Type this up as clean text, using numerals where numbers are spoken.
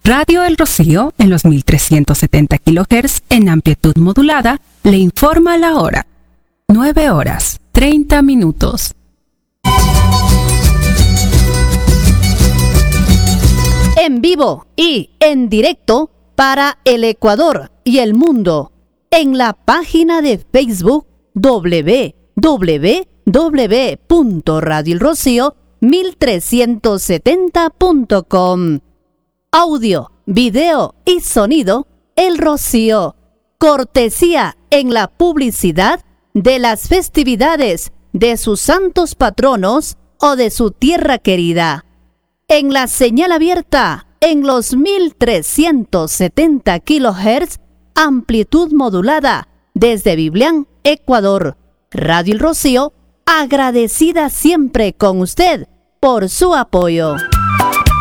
Radio El Rocío, en los 1370 kHz en amplitud modulada, le informa la hora. 9:30. En vivo y en directo para el Ecuador y el mundo, en la página de Facebook www.radioelrocío1370.com. Audio, video y sonido El Rocío. Cortesía en la publicidad de las festividades de sus santos patronos o de su tierra querida. En la señal abierta en los 1370 kHz, amplitud modulada desde Biblián, Ecuador. Radio El Rocío, agradecida siempre con usted por su apoyo.